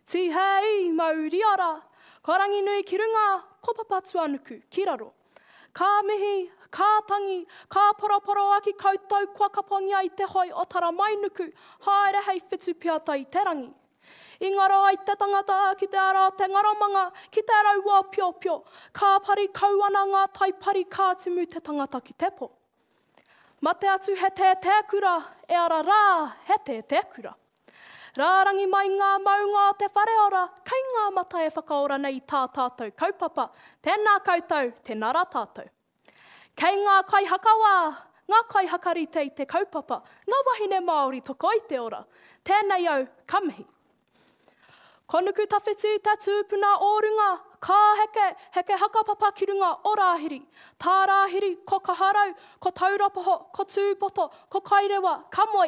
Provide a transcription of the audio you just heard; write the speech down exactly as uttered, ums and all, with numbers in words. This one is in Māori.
Ti hei mauri ara, ko rangi nui ki runga, ko papatu anuku, ki raro. Ka mihi, ka tangi, ka poroporo aki koutou kua kapongia i te hoi o tara mainuku, haere hei whitu piata i te rangi. I ngaro ai te tangata, ki te ara te ngaramanga, ki te raua pio pio, ka pari kauana ngā taipari ka tumu te tangata ki te po. Ma te atu he te te kura, e ara rā he te te kura. Rārangi mai ngā maunga o te whare ora, kei ngā mata e whakaora nei tā tātou kaupapa, tēnā koutou, te nara tātou. Kei ngā kaihakawa, ngā kaihakarite i te kaupapa, ngā wahine Māori toko i te ora, tēnei au kamihi. Ko nuku tawhiti te tūpuna o runga, ka heke, heke hakapapa ki runga o rāhiri. Tā rāhiri, ko kaharau, ko taurapoho, ko tūpoto, ko kairewa, ka moi,